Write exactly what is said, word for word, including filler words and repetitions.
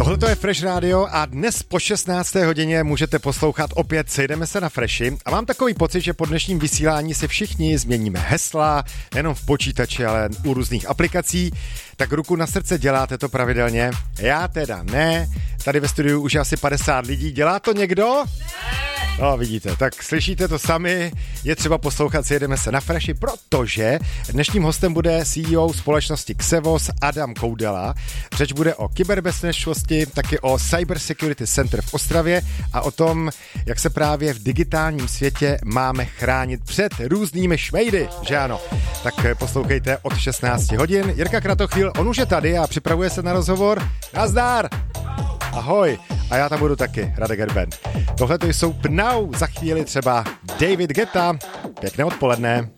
Tohle to je Fresh Radio a dnes po šestnácté hodině můžete poslouchat opět Sejdeme se na Freshi a mám takový pocit, že po dnešním vysílání si všichni změníme hesla, nejenom v počítači, ale u různých aplikací. Tak ruku na srdce, děláte to pravidelně? Já teda ne. Tady ve studiu už je asi padesát lidí. Dělá to někdo? Ne! No, vidíte, tak slyšíte to sami, je třeba poslouchat Sejdeme se na Freshi, protože dnešním hostem bude C E O společnosti Xevos Adam Koudela. Řeč bude o kyberbezpečnosti, taky o Cyber Security Center v Ostravě a o tom, jak se právě v digitálním světě máme chránit před různými šmejdy, že ano? Tak poslouchejte od šestnáct hodin. Jirka Kratochvíl, on už je tady a připravuje se na rozhovor. Nazdar! Ahoj! A já tam budu taky, Radek Erben. Tohle to jsou Pnau, za chvíli třeba David Guetta. Pěkné odpoledne.